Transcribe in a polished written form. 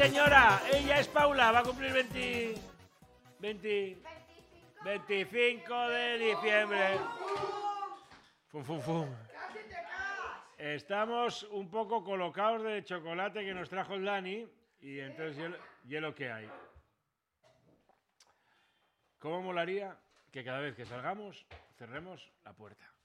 señora, ella es Paula, va a cumplir 25 de diciembre. Fum, fum, fum. Estamos un poco colocados de chocolate que nos trajo el Dani y entonces hielo que hay. ¿Cómo molaría que cada vez que salgamos cerremos la puerta?